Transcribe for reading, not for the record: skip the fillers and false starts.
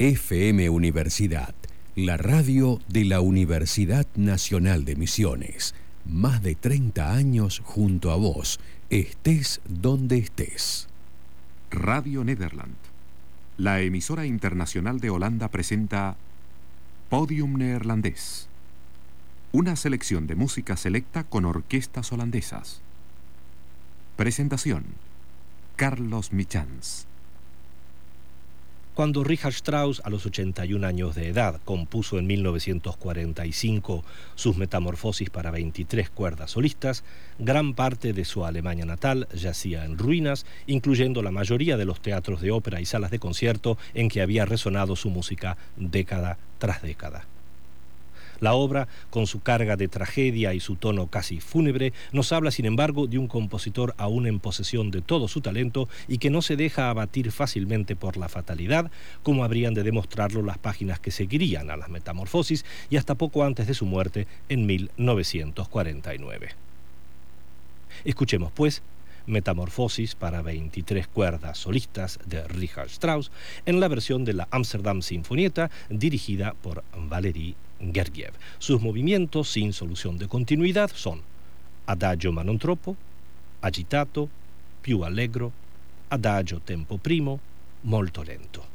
FM Universidad, la radio de la Universidad Nacional de Misiones. Más de 30 años junto a vos, estés donde estés. Radio Nederland, la emisora internacional de Holanda, presenta Podium Neerlandés, una selección de música selecta con orquestas holandesas. Presentación: Carlos Michans. Cuando Richard Strauss, a los 81 años de edad, compuso en 1945 sus Metamorfosis para 23 cuerdas solistas, gran parte de su Alemania natal yacía en ruinas, incluyendo la mayoría de los teatros de ópera y salas de concierto en que había resonado su música década tras década. La obra, con su carga de tragedia y su tono casi fúnebre, nos habla, sin embargo, de un compositor aún en posesión de todo su talento y que no se deja abatir fácilmente por la fatalidad, como habrían de demostrarlo las páginas que seguirían a las Metamorfosis y hasta poco antes de su muerte en 1949. Escuchemos, pues, Metamorfosis para 23 cuerdas solistas de Richard Strauss en la versión de la Amsterdam Sinfonietta dirigida por Valery Gergiev. Sus movimientos sin solución de continuidad son adagio ma non troppo, agitato, più allegro, adagio tempo primo, molto lento.